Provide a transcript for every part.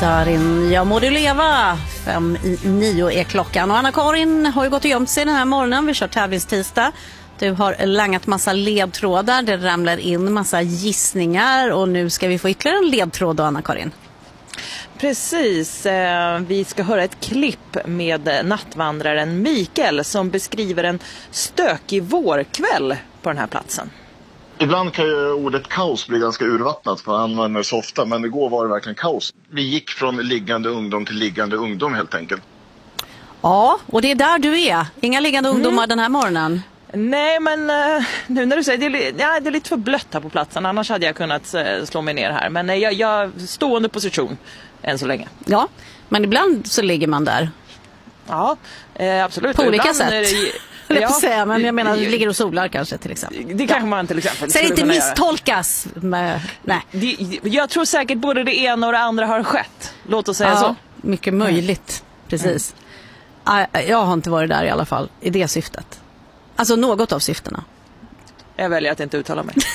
Darin, jag må du leva. 5:09 är klockan. Och Anna-Karin har ju gått och gömt sig den här morgonen. Vi kör tävlingstisdag. Du har langat massa ledtrådar. Det ramlar in massa gissningar. Och nu ska vi få ytterligare en ledtråd då, Anna-Karin. Precis, vi ska höra ett klipp med nattvandraren Mikael som beskriver en stökig vårkväll på den här platsen. Ibland kan ju ordet kaos bli ganska urvattnat för han använder det så ofta, men igår var det verkligen kaos. Vi gick från liggande ungdom till liggande ungdom helt enkelt. Ja, och det är där du är. Inga liggande ungdomar den här morgonen. Nej, men nu när du säger det är lite för blött här på platsen. Annars hade jag kunnat slå mig ner här. Men jag stående position än så länge. Ja, men ibland så ligger man där. Ja, absolut. På olika ibland sätt. Ja, men jag menar, ligger och solar kanske till exempel. Det kanske man till exempel. Så det inte misstolkas. Nej. Jag tror säkert både det ena och det andra har skett. Låt oss säga så. Mycket möjligt. Precis. Jag har inte varit där i alla fall i det syftet. Alltså något av syftena. Jag väljer att inte uttala mig.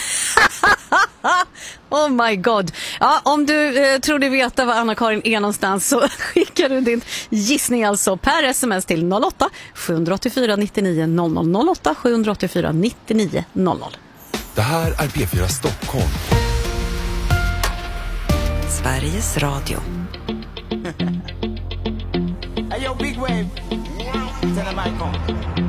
Oh my god. Ja, om du tror du veta var Anna-Karin är någonstans så skickar du din gissning alltså per sms till 08 784 99 00 08 784 99 00. Det här är P4 Stockholm. Sveriges Radio. Hey yo, big wave. Tell them I come.